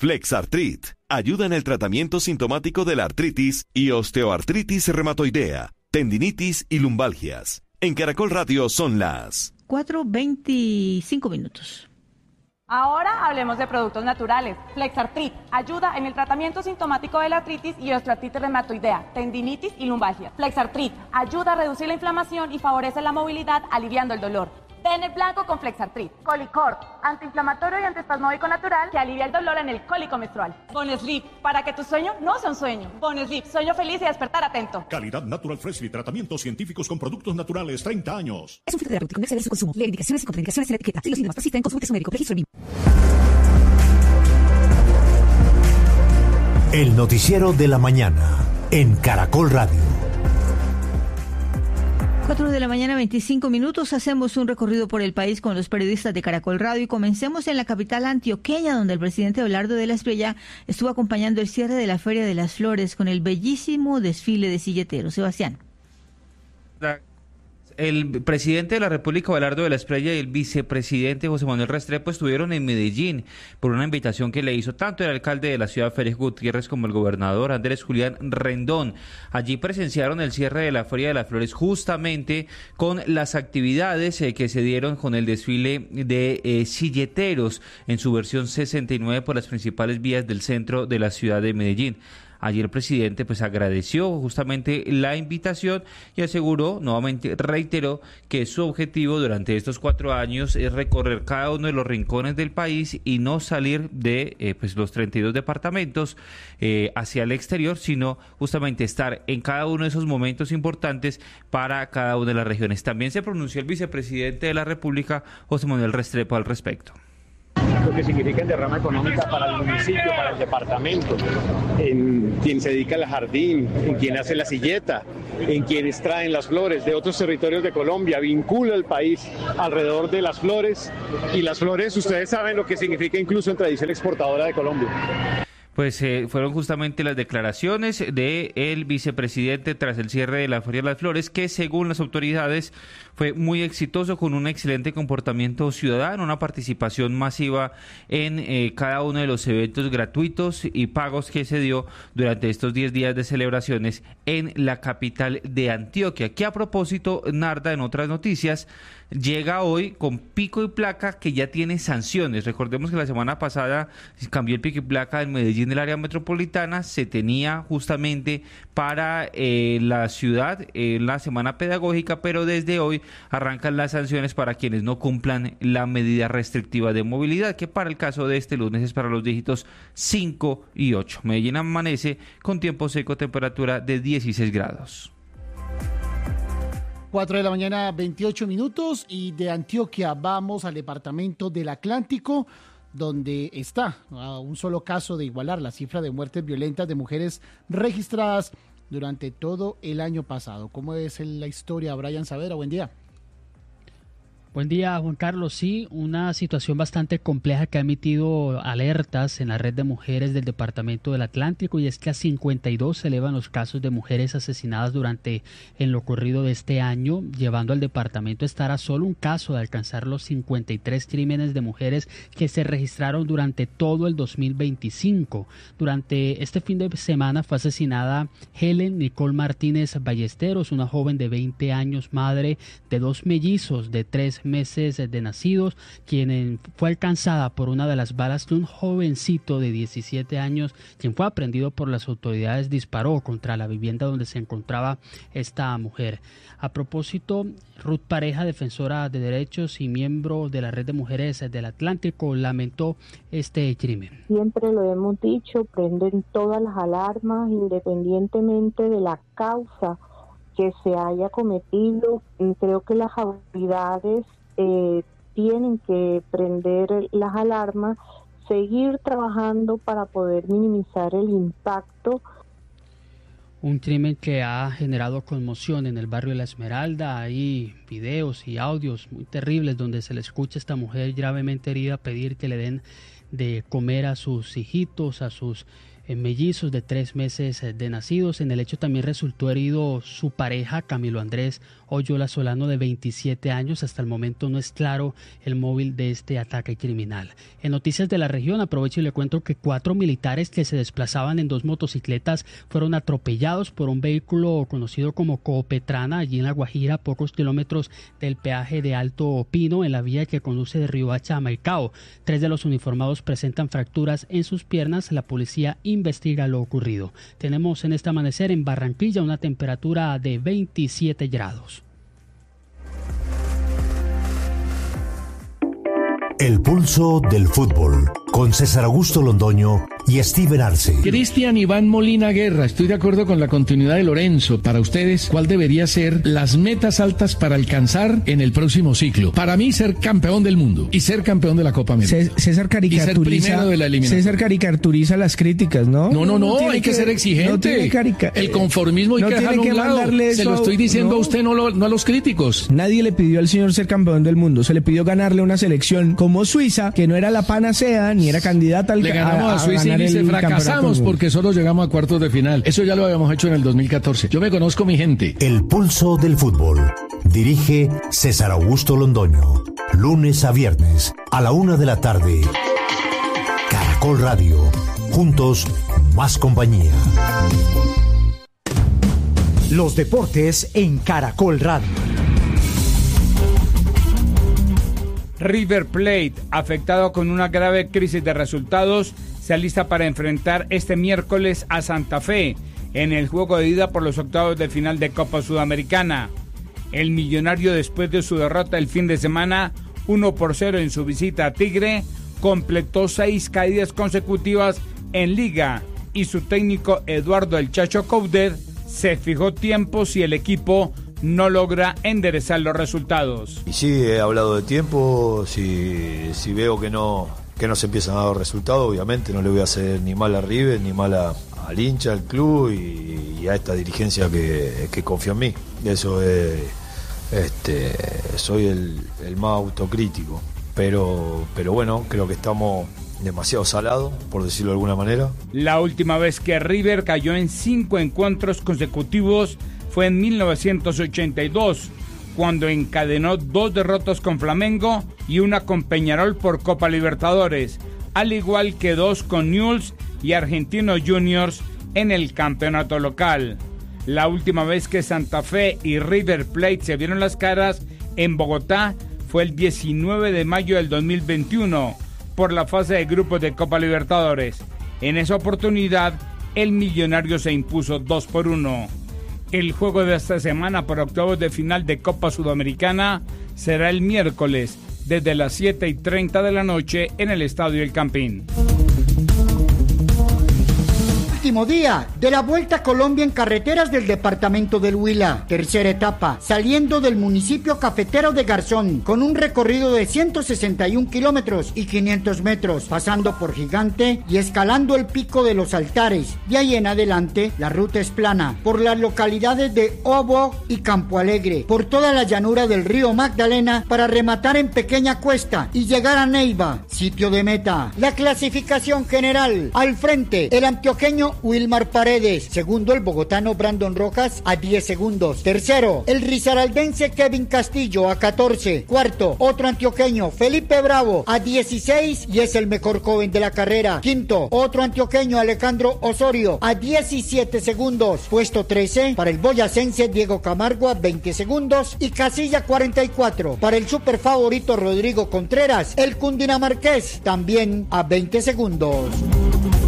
Flexartrit ayuda en el tratamiento sintomático de la artritis y osteoartritis reumatoidea, tendinitis y lumbalgias. En Caracol Radio son las 4:25. Ahora hablemos de productos naturales. Flexartrit ayuda en el tratamiento sintomático de la artritis y osteoartritis reumatoidea, tendinitis y lumbalgia. Flexartrit ayuda a reducir la inflamación y favorece la movilidad, aliviando el dolor. Den el blanco con Flexartrit. Colicort, antiinflamatorio y antiespasmódico natural que alivia el dolor en el cólico menstrual. Bonesleep, para que tu sueño no sea un sueño. Bonesleep, sueño feliz y despertar atento. Calidad Natural Freshly, tratamientos científicos con productos naturales, 30 años. Es un fitoterapéutico, no exceder su consumo. Lee indicaciones y contraindicaciones en la etiqueta. Si los síntomas persisten, consulte a su médico. Registro BIM. El noticiero de la mañana en Caracol Radio. 4:25 a.m. Hacemos un recorrido por el país con los periodistas de Caracol Radio y comencemos en la capital antioqueña, donde el presidente Abelardo de la Espriella estuvo acompañando el cierre de la Feria de las Flores con el bellísimo desfile de silleteros. Sebastián. El presidente de la República, Abelardo de la Espriella, y el vicepresidente José Manuel Restrepo estuvieron en Medellín por una invitación que le hizo tanto el alcalde de la ciudad, Félix Gutiérrez, como el gobernador Andrés Julián Rendón. Allí presenciaron el cierre de la Feria de las Flores justamente con las actividades que se dieron con el desfile de silleteros en su versión 69 por las principales vías del centro de la ciudad de Medellín. Allí el presidente agradeció justamente la invitación y aseguró, nuevamente reiteró, que su objetivo durante estos 4 años es recorrer cada uno de los rincones del país y no salir de los 32 departamentos hacia el exterior, sino justamente estar en cada uno de esos momentos importantes para cada una de las regiones. También se pronunció el vicepresidente de la República, José Manuel Restrepo, al respecto. Lo que significa en derrama económica para el municipio, para el departamento, en quien se dedica al jardín, en quien hace la silleta, en quienes traen las flores de otros territorios de Colombia, vincula el país alrededor de las flores, y las flores ustedes saben lo que significa incluso en tradición exportadora de Colombia. Fueron justamente las declaraciones del vicepresidente tras el cierre de la Feria de las Flores, que según las autoridades fue muy exitoso, con un excelente comportamiento ciudadano, una participación masiva en cada uno de los eventos gratuitos y pagos que se dio durante estos 10 días de celebraciones en la capital de Antioquia, que a propósito, Narda, en otras noticias, llega hoy con pico y placa que ya tiene sanciones. Recordemos que la semana pasada cambió el pico y placa en Medellín del área metropolitana, se tenía justamente para la ciudad la semana pedagógica, pero desde hoy arrancan las sanciones para quienes no cumplan la medida restrictiva de movilidad, que para el caso de este lunes es para los dígitos 5 y 8. Medellín amanece con tiempo seco, temperatura de 16 grados. 4:28 a.m. y de Antioquia vamos al departamento del Atlántico, donde está a un solo caso de igualar la cifra de muertes violentas de mujeres registradas durante todo el año pasado. ¿Cómo es la historia, Brian Saavedra? Buen día. Buen día, Juan Carlos. Sí, una situación bastante compleja que ha emitido alertas en la red de mujeres del Departamento del Atlántico, y es que a 52 se elevan los casos de mujeres asesinadas durante lo ocurrido de este año, llevando al departamento a estar a solo un caso de alcanzar los 53 crímenes de mujeres que se registraron durante todo el 2025. Durante este fin de semana fue asesinada Helen Nicole Martínez Ballesteros, una joven de 20 años, madre de 2 mellizos de 3 meses de nacidos, quien fue alcanzada por una de las balas de un jovencito de 17 años, quien fue aprendido por las autoridades, disparó contra la vivienda donde se encontraba esta mujer. A propósito, Ruth Pareja, defensora de derechos y miembro de la Red de Mujeres del Atlántico, lamentó este crimen. Siempre lo hemos dicho, prenden todas las alarmas independientemente de la causa que se haya cometido. Creo que las autoridades tienen que prender las alarmas, seguir trabajando para poder minimizar el impacto. Un crimen que ha generado conmoción en el barrio de La Esmeralda. Hay videos y audios muy terribles donde se le escucha a esta mujer gravemente herida pedir que le den de comer a sus hijitos, a sus mellizos de 3 meses de nacidos. En el hecho también resultó herido su pareja, Camilo Andrés Oyola Solano, de 27 años. Hasta el momento no es claro el móvil de este ataque criminal. En noticias de la región, aprovecho y le cuento que 4 militares que se desplazaban en 2 motocicletas fueron atropellados por un vehículo conocido como Copetrana, allí en La Guajira, a pocos kilómetros del peaje de Alto Pino, en la vía que conduce de Riohacha a Maicao. 3 de los uniformados presentan fracturas en sus piernas. La policía investiga lo ocurrido. Tenemos en este amanecer en Barranquilla una temperatura de 27 grados. El pulso del fútbol, con César Augusto Londoño y Steven Arce. Cristian Iván Molina Guerra, estoy de acuerdo con la continuidad de Lorenzo. Para ustedes, ¿cuál debería ser las metas altas para alcanzar en el próximo ciclo? Para mí, ser campeón del mundo y ser campeón de la Copa América. César caricaturiza, y ser primero de la eliminación. César caricaturiza las críticas, ¿no? No, hay que ser exigente. El conformismo hay que dejarlo a un lado. Se lo estoy diciendo a usted, no a los críticos. Nadie le pidió al señor ser campeón del mundo. Se le pidió ganarle una selección como Suiza, que no era la panacea ni era candidata al Le ganamos a Suiza y dice fracasamos porque solo llegamos a cuartos de final. Eso ya lo habíamos hecho en el 2014. Yo me conozco mi gente. El pulso del fútbol. Dirige César Augusto Londoño. Lunes a viernes a la 1 de la tarde. Caracol Radio. Juntos, más compañía. Los deportes en Caracol Radio. River Plate, afectado con una grave crisis de resultados, se alista para enfrentar este miércoles a Santa Fe en el juego de ida por los octavos de final de Copa Sudamericana. El millonario, después de su derrota el fin de semana 1-0 en su visita a Tigre, completó 6 caídas consecutivas en Liga y su técnico Eduardo El Chacho Coudet se fijó tiempo si el equipo no logra enderezar los resultados. Y sí, he hablado de tiempo, si veo que no se empiezan a dar resultados, obviamente no le voy a hacer ni mal a River, ni mal al hincha, al club y a esta dirigencia que confía en mí. Eso es, soy el más autocrítico, pero bueno, creo que estamos demasiado salados, por decirlo de alguna manera. La última vez que River cayó en 5 encuentros consecutivos fue en 1982, cuando encadenó 2 derrotas con Flamengo y una con Peñarol por Copa Libertadores, al igual que 2 con Newell's y Argentinos Juniors en el campeonato local. La última vez que Santa Fe y River Plate se vieron las caras en Bogotá fue el 19 de mayo del 2021, por la fase de grupos de Copa Libertadores. En esa oportunidad, el millonario se impuso 2-1. El juego de esta semana por octavos de final de Copa Sudamericana será el miércoles desde las 7:30 de la noche en el Estadio El Campín. Último día de la Vuelta a Colombia en carreteras del departamento del Huila. Tercera etapa, saliendo del municipio cafetero de Garzón, con un recorrido de 161 kilómetros y 500 metros, pasando por Gigante y escalando el Pico de los Altares. De ahí en adelante, la ruta es plana, por las localidades de Obo y Campo Alegre, por toda la llanura del río Magdalena, para rematar en Pequeña Cuesta y llegar a Neiva, sitio de meta. La clasificación general: al frente, el antioqueño Wilmar Paredes. Segundo, el bogotano Brandon Rojas a 10 segundos. Tercero, el risaraldense Kevin Castillo a 14. Cuarto, otro antioqueño, Felipe Bravo a 16 y es el mejor joven de la carrera. Quinto, otro antioqueño, Alejandro Osorio a 17 segundos. Puesto 13 para el boyacense Diego Camargo a 20 segundos y casilla 44 para el super favorito Rodrigo Contreras, el cundinamarqués, también a 20 segundos.